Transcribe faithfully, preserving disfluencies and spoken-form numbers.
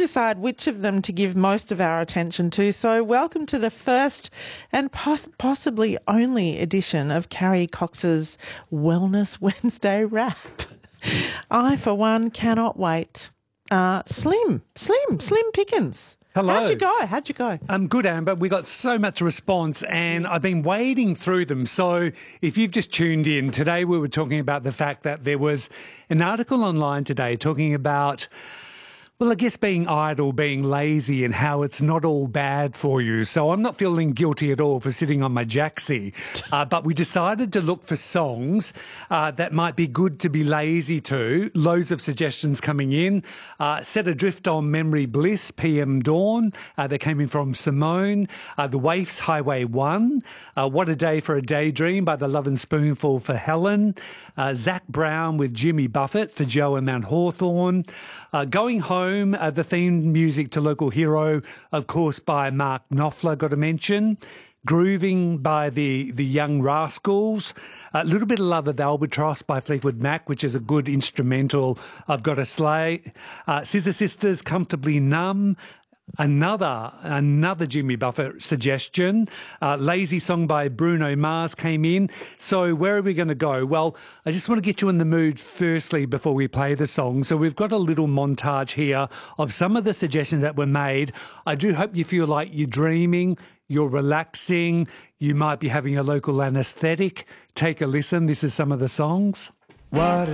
decide which of them to give most of our attention to. So welcome to the first and poss- possibly only edition of Carrie Cox's Wellness Wednesday Wrap. I, for one, cannot wait. Uh, Slim, Slim, Slim Pickens. Hello. How'd you go? How'd you go? I'm good, Amber. We got so much response and I've been wading through them. So if you've just tuned in, today we were talking about the fact that there was an article online today talking about, well, I guess being idle, being lazy and how it's not all bad for you. So I'm not feeling guilty at all for sitting on my jacksie. Uh, but we decided to look for songs uh, that might be good to be lazy to. Loads of suggestions coming in. Uh, Set Adrift on Memory Bliss, P M Dawn. Uh, they came in from Simone. Uh, the Waifs, Highway one. Uh, What a Day for a Daydream by the Love and Spoonful for Helen. Uh, Zach Brown with Jimmy Buffett for Joe and Mount Hawthorn. Uh, Going Home, uh, the theme music to Local Hero, of course, by Mark Knopfler, got to mention. Grooving by the, the Young Rascals. A little bit of Love of Albatross by Fleetwood Mac, which is a good instrumental, I've got to slay. Uh, Scissor Sisters, Comfortably Numb. Another another Jimmy Buffett suggestion. Uh, Lazy Song by Bruno Mars came in. So where are we going to go? Well, I just want to get you in the mood firstly before we play the song. So we've got a little montage here of some of the suggestions that were made. I do hope you feel like you're dreaming, you're relaxing, you might be having a local anaesthetic. Take a listen. This is some of the songs. What